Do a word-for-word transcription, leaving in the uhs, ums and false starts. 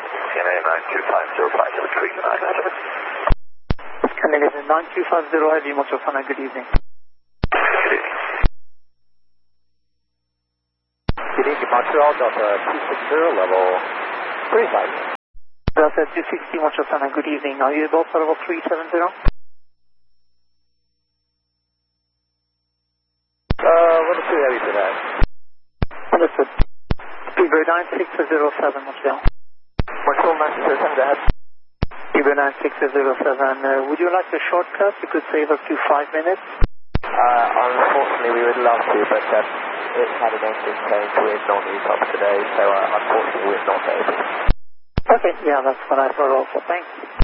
C N A nine two five zero five three nine. And then it's nine two five zero Heavy Mochofana, good evening. Good evening. Good evening, Montreal, Delta two six zero, level three five. Delta two sixty Mochofana, good evening. Are you able for level three seven zero? Uh, level two heavy for that. Understood. Speedbird nine six zero seven, Montreal. Montreal nine six zero seven, go ahead. Speedbird nine six zero seven, uh, would you like a shortcut? You could save up to five minutes. Uh, unfortunately, we would love to, but um, it's had an engine change with non-ETOP today, so uh, unfortunately we're not able. Okay, yeah, that's what I thought also. Thanks.